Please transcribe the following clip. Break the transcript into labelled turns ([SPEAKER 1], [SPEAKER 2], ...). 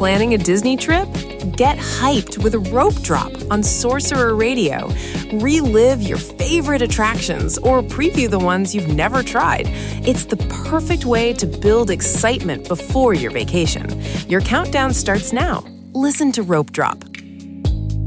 [SPEAKER 1] planning a Disney trip? Get hyped with a Rope Drop on Sorcerer Radio. Relive your favorite attractions or preview the ones you've never tried. It's the perfect way to build excitement before your vacation. Your countdown starts now. Listen to Rope Drop